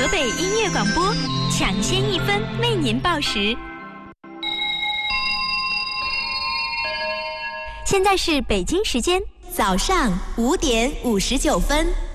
北音乐广播，抢先1分为您报时。现在是北京时间早上5点59分。